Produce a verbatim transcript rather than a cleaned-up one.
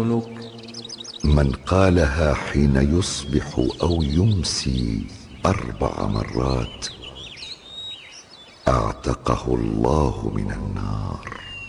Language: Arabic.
من قالها حين يصبح أو يمسي أربع مرات اعتقه الله من النار.